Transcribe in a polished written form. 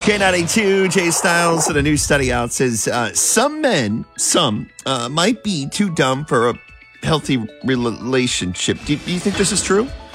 K92, Jay Styles, and a new study out says some men, might be too dumb for a healthy relationship. Do you think this is true?